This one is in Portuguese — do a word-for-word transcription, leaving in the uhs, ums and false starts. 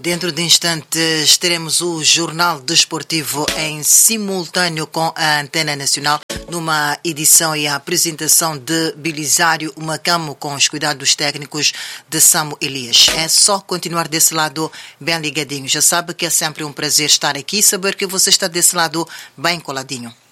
Dentro de instantes teremos o Jornal Desportivo em simultâneo com a Antena Nacional, numa edição e a apresentação de Belisário Macamo com os cuidados técnicos de Samo Elias. É só continuar desse lado bem ligadinho. Já sabe que é sempre um prazer estar aqui e saber que você está desse lado bem coladinho.